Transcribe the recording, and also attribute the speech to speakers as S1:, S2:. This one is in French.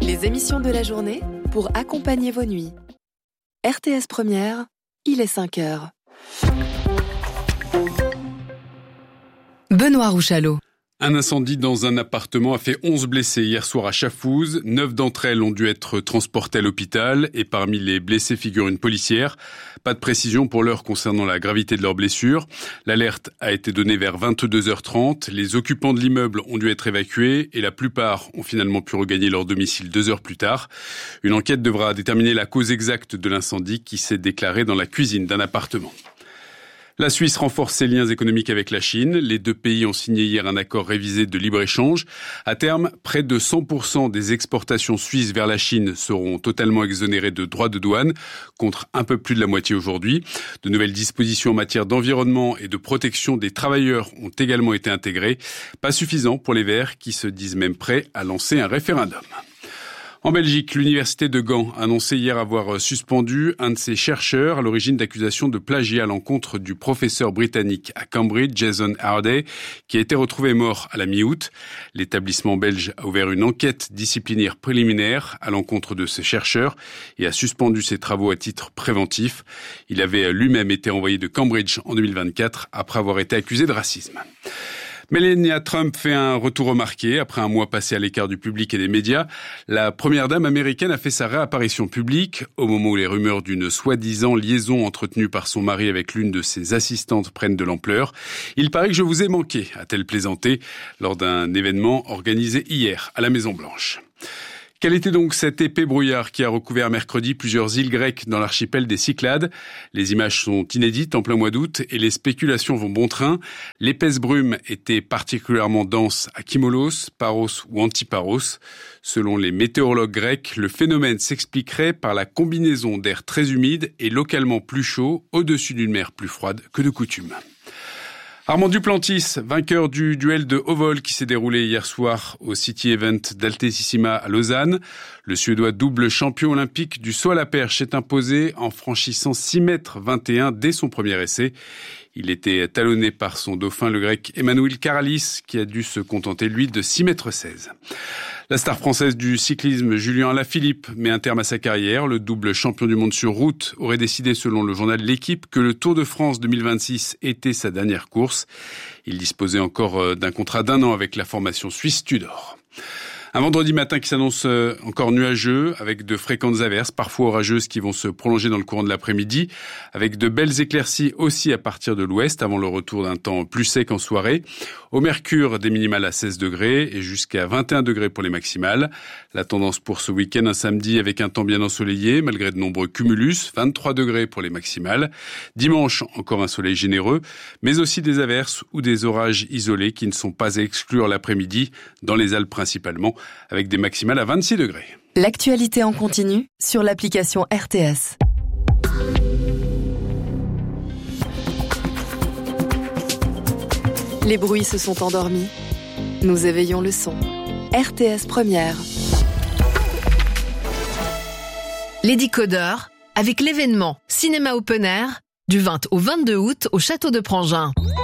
S1: Les émissions de la journée pour accompagner vos nuits. RTS Première, il est 5h. Benoît Rouchalot.
S2: Un incendie dans un appartement a fait 11 blessés hier soir à Chafouz. 9 d'entre elles ont dû être transportées à l'hôpital et parmi les blessés figure une policière. Pas de précision pour l'heure concernant la gravité de leurs blessures. L'alerte a été donnée vers 22h30. Les occupants de l'immeuble ont dû être évacués et la plupart ont finalement pu regagner leur domicile 2 heures plus tard. Une enquête devra déterminer la cause exacte de l'incendie qui s'est déclaré dans la cuisine d'un appartement. La Suisse renforce ses liens économiques avec la Chine. Les deux pays ont signé hier un accord révisé de libre-échange. À terme, près de 100% des exportations suisses vers la Chine seront totalement exonérées de droits de douane, contre un peu plus de la moitié aujourd'hui. De nouvelles dispositions en matière d'environnement et de protection des travailleurs ont également été intégrées. Pas suffisant pour les Verts qui se disent même prêts à lancer un référendum. En Belgique, l'université de Gand a annoncé hier avoir suspendu un de ses chercheurs à l'origine d'accusations de plagiat à l'encontre du professeur britannique à Cambridge, Jason Harday, qui a été retrouvé mort à la mi-août. L'établissement belge a ouvert une enquête disciplinaire préliminaire à l'encontre de ce chercheur et a suspendu ses travaux à titre préventif. Il avait lui-même été envoyé de Cambridge en 2024 après avoir été accusé de racisme. Melania Trump fait un retour remarqué. Après un mois passé à l'écart du public et des médias, la première dame américaine a fait sa réapparition publique au moment où les rumeurs d'une soi-disant liaison entretenue par son mari avec l'une de ses assistantes prennent de l'ampleur. Il paraît que je vous ai manqué, a-t-elle plaisanté lors d'un événement organisé hier à la Maison-Blanche. Quel était donc cet épais brouillard qui a recouvert mercredi plusieurs îles grecques dans l'archipel des Cyclades ? Les images sont inédites en plein mois d'août et les spéculations vont bon train. L'épaisse brume était particulièrement dense à Kimolos, Paros ou Antiparos. Selon les météorologues grecs, le phénomène s'expliquerait par la combinaison d'air très humide et localement plus chaud au-dessus d'une mer plus froide que de coutume. Armand Duplantis, vainqueur du duel de haut vol qui s'est déroulé hier soir au City Event d'Altissima à Lausanne. Le Suédois double champion olympique du saut à la perche s'est imposé en franchissant 6,21 m dès son premier essai. Il était talonné par son dauphin, le grec Emmanuel Karalis, qui a dû se contenter, lui, de 6,16 m. La star française du cyclisme, Julien Alaphilippe, met un terme à sa carrière. Le double champion du monde sur route aurait décidé, selon le journal L'Équipe, que le Tour de France 2026 était sa dernière course. Il disposait encore d'un contrat d'1 an avec la formation suisse Tudor. Un vendredi matin qui s'annonce encore nuageux, avec de fréquentes averses, parfois orageuses, qui vont se prolonger dans le courant de l'après-midi, avec de belles éclaircies aussi à partir de l'ouest, avant le retour d'un temps plus sec en soirée. Au mercure, des minimales à 16 degrés et jusqu'à 21 degrés pour les maximales. La tendance pour ce week-end, un samedi avec un temps bien ensoleillé, malgré de nombreux cumulus, 23 degrés pour les maximales. Dimanche, encore un soleil généreux, mais aussi des averses ou des orages isolés qui ne sont pas à exclure l'après-midi, dans les Alpes principalement, avec des maximales à 26 degrés.
S1: L'actualité en continu sur l'application RTS. Les bruits se sont endormis. Nous éveillons le son. RTS Première.
S3: Les Décodeurs, avec l'événement Cinéma Open Air, du 20 au 22 août au Château de Prangin.